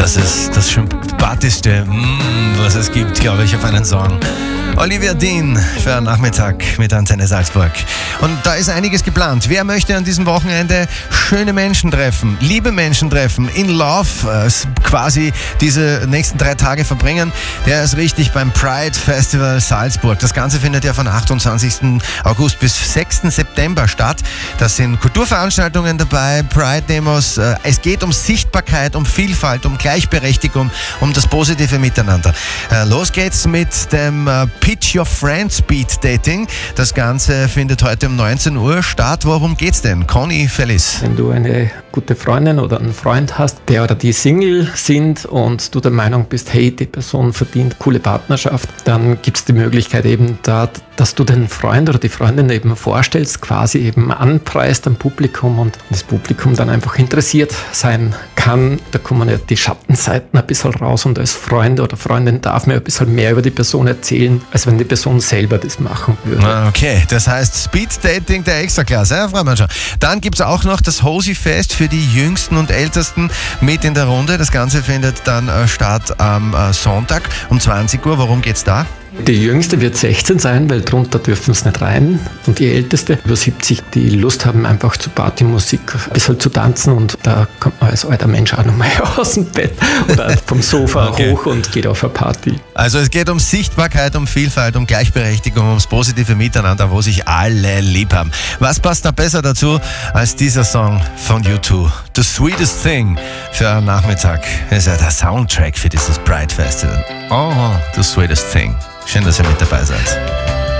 Das ist das sympathischste, was es gibt, glaube ich, auf einen Song. Olivia Dean für einen Nachmittag mit Antenne Salzburg. Und da ist einiges geplant. Wer möchte an diesem Wochenende schöne Menschen treffen, liebe Menschen treffen, in Love quasi diese nächsten 3 Tage verbringen, der ist richtig beim Pride Festival Salzburg. Das Ganze findet ja von 28. August bis 6. September statt. Das sind Kulturveranstaltungen dabei, Pride-Demos. Es geht um Sichtbarkeit, um Vielfalt, um Gleichberechtigung, um das positive Miteinander. Los geht's mit dem Pitch Your Friend Speed Dating. Das Ganze findet heute um 19 Uhr statt. Worum geht's denn? Conny Fellis. Wenn du eine gute Freundin oder einen Freund hast, der oder die Single sind und du der Meinung bist, hey, die Person verdient coole Partnerschaft, dann gibt's die Möglichkeit eben da, dass du den Freund oder die Freundin eben vorstellst, quasi eben anpreist am Publikum und das Publikum dann einfach interessiert sein kann. Da kommen ja die Schattenseiten ein bisschen raus und als Freund oder Freundin darf man ein bisschen mehr über die Person erzählen, als wenn die Person selber das machen würde. Okay, das heißt Speed Dating der Extraklasse, ja, freuen wir uns schon. Dann gibt es auch noch das Hosi-Fest für die Jüngsten und Ältesten mit in der Runde. Das Ganze findet dann statt am Sonntag um 20 Uhr. Worum geht's da? Die Jüngste wird 16 sein, weil drunter dürfen es nicht rein. Und die Älteste über 70, die Lust haben, einfach zu Partymusik ein bisschen zu tanzen. Und da kommt man als alter Mensch auch nochmal aus dem Bett oder vom Sofa hoch und geht auf eine Party. Also es geht um Sichtbarkeit, um Vielfalt, um Gleichberechtigung, ums positive Miteinander, wo sich alle lieb haben. Was passt da besser dazu als dieser Song von U2? The Sweetest Thing für einen Nachmittag. Das ist ja der Soundtrack für dieses Pride Festival. Oh, The Sweetest Thing. Schön, dass ihr mit dabei seid.